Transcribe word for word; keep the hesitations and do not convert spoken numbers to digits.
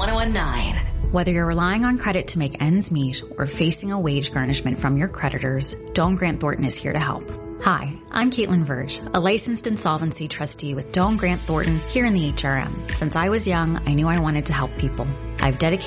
ten nineteen. Whether you're relying on credit to make ends meet or facing a wage garnishment from your creditors, Doane Grant Thornton is here to help. Hi, I'm Caitlin Verge, a licensed insolvency trustee with Doane Grant Thornton here in the H R M. Since I was young, I knew I wanted to help people. I've dedicated